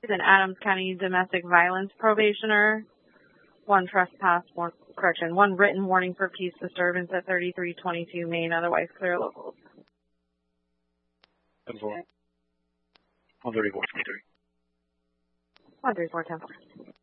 He's an Adams County domestic violence probationer. One written warning for peace disturbance at 3322 Main, otherwise clear locals. 134. 134, 10.